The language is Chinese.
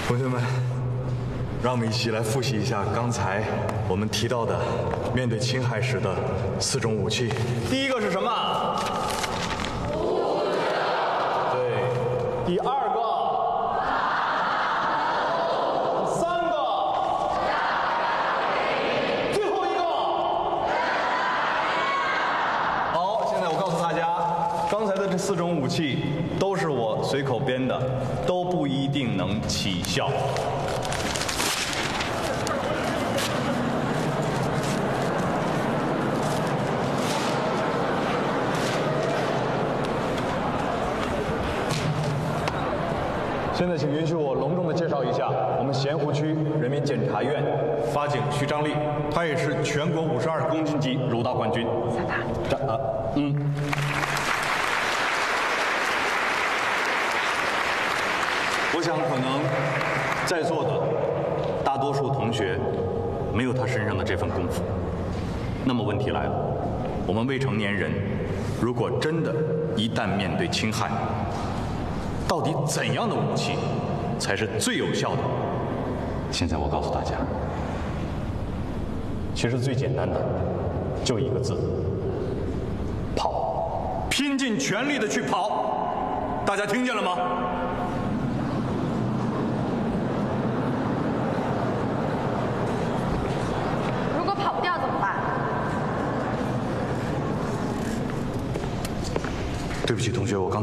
同学们，让我们一起来复习一下刚才我们提到的面对侵害时的4种武器。第一个是什么？对。第二个。第三个。最后一个。好，现在我告诉大家，刚才的这4种武器都是我随口编的，都不一定能起效。现在请允许我隆重地介绍一下我们咸湖区人民检察院法警徐张丽，他也是全国52公斤级柔道冠军。我想可能在座的大多数同学没有他身上的这份功夫。那么问题来了，我们未成年人如果真的一旦面对侵害，到底怎样的武器才是最有效的？现在我告诉大家，其实最简单的就一个字：跑，拼尽全力的去跑。大家听见了吗？ 如果跑不掉怎么办？ 对不起，同学，我刚